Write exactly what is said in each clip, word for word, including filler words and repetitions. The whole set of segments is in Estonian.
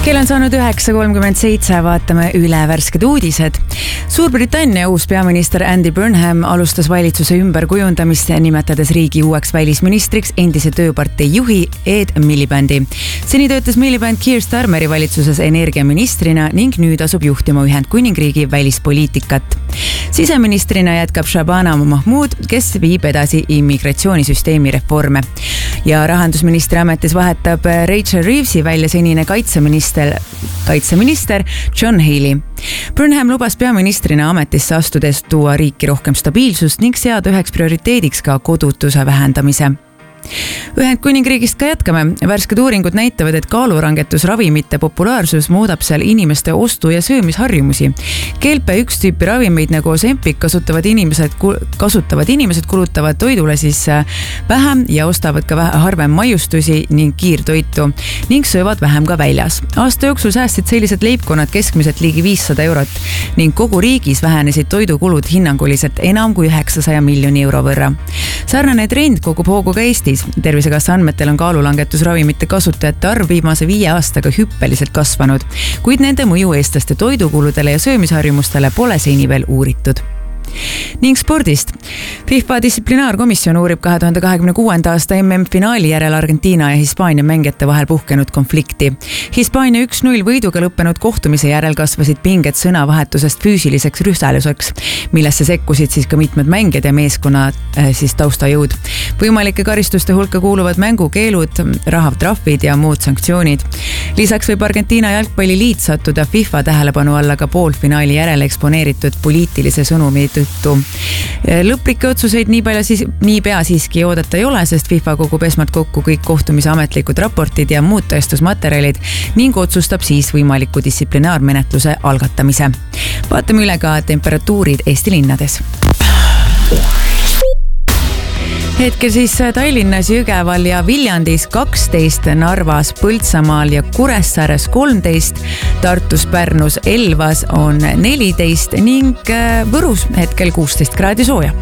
kell on saanud üheksa kolmkümmend seitse, vaatame üle värsked uudised. Suurbritannia uus peaminister Andy Burnham alustas valitsuse ümberkujundamist, nimetades riigi uueks välisministriks endise tööpartei juhi Ed Milibandi. Seni töötas Miliband Keir Starmeri valitsuses energiaministrina ning nüüd asub juhtima Ühendkuningriigi välispoliitikat. Siseministrina jätkab Shabana Mahmood, kes viib edasi immigratsioonisüsteemi reforme. Ja rahandusministri ametis vahetab Rachel Reevesi välja senine kaitseminister, kaitseminister John Healey. Burnham lubas peaministrina ametisse astudes tuua riiki rohkem stabiilsust ning seada üheks prioriteediks ka kodutuse vähendamise. Ühendkuningriigist ka jätkame. Värsked uuringud näitavad, et kaalurangetusravimite populaarsus muudab seal inimeste ostu- ja söömisharjumusi. G L P üks tüüpi ravimeid nagu Ozempic kasutavad inimesed, kasutavad inimesed kulutavad toidule siis vähem ja ostavad ka harvem maiustusi ning kiirtoitu ning söövad vähem ka väljas. Aasta jooksul säästsid sellised leibkonnad keskmiselt ligi viissada eurot ning kogu riigis vähenesid toidukulud hinnanguliselt enam kui üheksasaja miljoni euro võrra. Sarnane trend kogub hoogu ka Eestis. Tervisekassa andmetel on kaalulangetusravimite kasutajate arv viimase viie aastaga hüppeliselt kasvanud, kuid nende mõju eestlaste toidukuludele ja söömisharjumustele pole seni veel uuritud. Ning spordist. FIFA distsiplinaarkomisjon uurib kahe tuhande kahekümne kuuenda aasta M M-finaali järel Argentiina ja Hispaania mängijate vahel puhkenud konflikti. Hispaania üks null võiduga lõppenud kohtumise järel kasvasid pinged sõnavahetusest füüsiliseks rühsaluseks, millesse sekkusid siis ka mitmed mängijad ja meeskonna äh, siis taustajõud. Võimalike karistuste hulka kuuluvad mängukeelud, rahatrahvid ja muud sanktsioonid. Lisaks võib Argentiina jalgpalliliit sattuda FIFA tähelepanu alla ka poolfinaali järel eksponeeritud poliitilise sõnumi tõttu. Lõplikke otsuseid nii palju siis, nii pea siiski oodata ei ole, sest FIFA kogub esmalt kokku kõik kohtumise ametlikud raportid ja muud tõestusmaterjalid ning otsustab siis võimaliku distsiplinaarmenetluse algatamise. Vaatame üle ka temperatuurid Eesti linnades. Hetkel siis Tallinnas, Jõgeval ja Viljandis kaksteist, Narvas, Põltsamaal ja Kuressaares kolmteist, Tartus, Pärnus, Elvas on neliteist ning Võrus hetkel kuusteist kraadi sooja.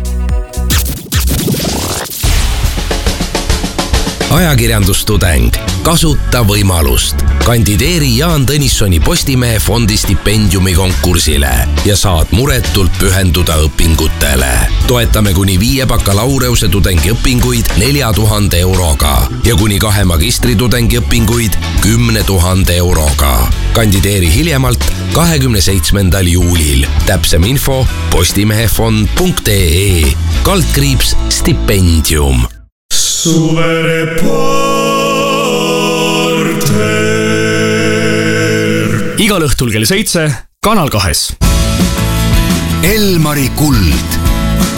Ajakirjandustudeng. Kasuta võimalust. Kandideeri Jaan Tõnissoni Postimehe fondi stipendiumi konkursile ja saad muretult pühenduda õpingutele. Toetame kuni viie bakalaureuse tudengi õpinguid nelja tuhande euroga ja kuni kahe magistritudengi õpinguid kümne tuhande euroga. Kandideeri hiljemalt kahekümne seitsmendal juulil. Täpsem info postimehefond punkt ee kaldkriips stipendium. Suvereporter. Igal õhtul kell seitse Kanal kahes. Elmari kuld.